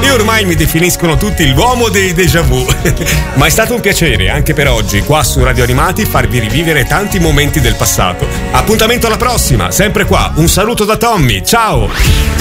Qui ormai mi definiscono tutti l'uomo dei déjà vu. Ma è stato un piacere anche per oggi, qua su Radio Animati, farvi rivivere tanti momenti del passato. Appuntamento alla prossima, sempre qua. Un saluto da Tommy, ciao!